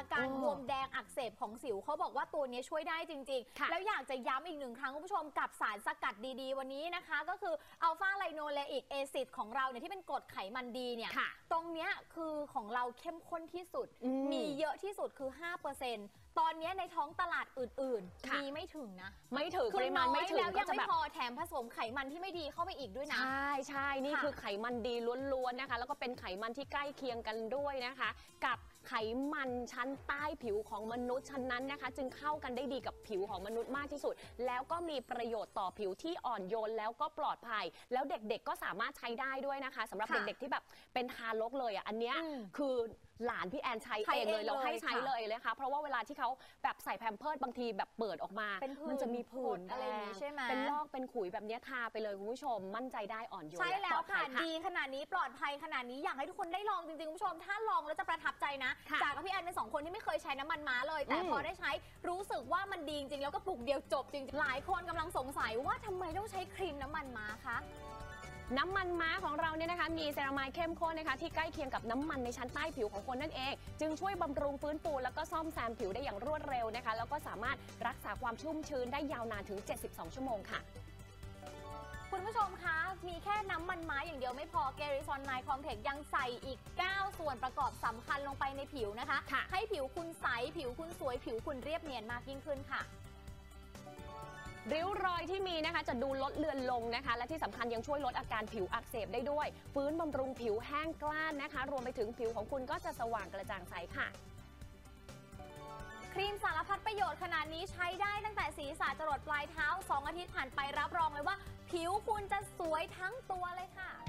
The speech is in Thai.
การบวมแดงอักเสบของสิวเขาบอกว่าตัวนี้ช่วยได้จริงๆแล้วอยากจะย้ำอีกหนึ่งครั้งคุณผู้ชมกับสารสกัดดีๆวันนี้นะคะก็คืออัลฟาไลโนเลอิกแอซิดของเราเนี่ยที่เป็นกรดไขมันดีเนี่ยตรงเนี้ยคือของเราเข้มข้นที่สุดมีเยอะที่สุดคือ 5%ตอนนี้ในท้องตลาดอื่นๆมีไม่ถึงนะไม่ถึงปริมาณไม่ถึงแล้วยังไม่พอแถมผสมไขมันที่ไม่ดีเข้าไปอีกด้วยนะใช่นี่คือไขมันดีล้วนๆนะคะแล้วก็เป็นไขมันที่ใกล้เคียงกันด้วยนะคะกับไขมันชั้นใต้ผิวของมนุษย์ชั้นนั้นนะคะจึงเข้ากันได้ดีกับผิวของมนุษย์มากที่สุดแล้วก็มีประโยชน์ต่อผิวที่อ่อนโยนแล้วก็ปลอดภัยแล้วเด็กๆก็สามารถใช้ได้ด้วยนะคะสำหรับเด็กๆที่แบบเป็นทารกเลยอันเนี้ยคือหลานพี่แอนใช้เองเลยเราให้ใช้เลยนะคะเพราะว่าเวลาที่เขาแบบใส่แพมเพิร์สบางทีแบบเปิดออกมามันจะมีผื่นอะไรอย่างนี้ใช่ไหมเป็นลอกเป็นขุยแบบนี้ทาไปเลยคุณผู้ชมมั่นใจได้อ่อนโยนใช่แล้วค่ะดีขนาดนี้ปลอดภัยขนาดนี้อยากให้ทุกคนได้ลองจริงๆคุณผู้ชมถ้าลองแล้วจะประทับใจนะจากกับพี่แอนเป็น2คนที่ไม่เคยใช้น้ำมันม้าเลยแต่พอได้ใช้รู้สึกว่ามันดีจริงๆแล้วก็ปลุกเดียวจบจริงหลายคนกำลังสงสัยว่าทำไมต้องใช้ครีมน้ำมันม้าคะน้ำมันม้าของเราเนี่ยนะคะมีเซรามายเข้มข้นนะคะที่ใกล้เคียงกับน้ำมันในชั้นใต้ผิวของคนนั่นเองจึงช่วยบำรุงฟื้นฟูแล้วก็ซ่อมแซมผิวได้อย่างรวดเร็วนะคะแล้วก็สามารถรักษาความชุ่มชื้นได้ยาวนานถึง72ชั่วโมงค่ะคุณผู้ชมคะมีแค่น้ำมันม้าอย่างเดียวไม่พอเกริซอนไนคอมเพล็กซ์ยังใส่อีก9ส่วนประกอบสำคัญลงไปในผิวนะคะให้ผิวคุณใสผิวคุณสวยผิวคุณเรียบเนียนมากยิ่งขึ้นค่ะริ้วรอยที่มีนะคะจะดูลดเลือนลงนะคะและที่สำคัญยังช่วยลดอาการผิวอักเสบได้ด้วยฟื้นบำรุงผิวแห้งกร้านนะคะรวมไปถึงผิวของคุณก็จะสว่างกระจ่างใสค่ะครีมสารพัดประโยชน์ขนาดนี้ใช้ได้ตั้งแต่ศีรษะจรดปลายเท้า2 อาทิตย์ผ่านไปรับรองเลยว่าผิวคุณจะสวยทั้งตัวเลยค่ะ